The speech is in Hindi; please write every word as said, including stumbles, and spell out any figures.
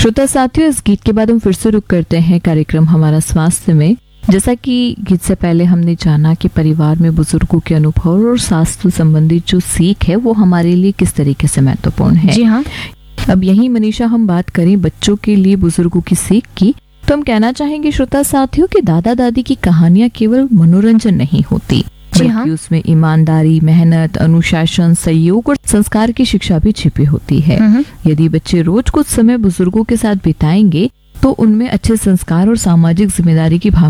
श्रोता साथियों, इस गीत के बाद हम फिर से रुक करते हैं कार्यक्रम हमारा स्वास्थ्य में। जैसा कि गीत से पहले हमने जाना कि परिवार में बुजुर्गों के अनुभव और स्वास्थ्य संबंधित जो सीख है वो हमारे लिए किस तरीके से महत्वपूर्ण है। जी हाँ। अब यही मनीषा हम बात करें बच्चों के लिए बुजुर्गों की सीख की, तो हम कहना चाहेंगे श्रोता साथियों कि दादा दादी की कहानियां केवल मनोरंजन नहीं होती, बल्कि उसमें ईमानदारी, मेहनत, अनुशासन, सहयोग और संस्कार की शिक्षा भी छिपी होती है। यदि बच्चे रोज कुछ समय बुजुर्गों के साथ बिताएंगे तो उनमें अच्छे संस्कार और सामाजिक जिम्मेदारी की भावना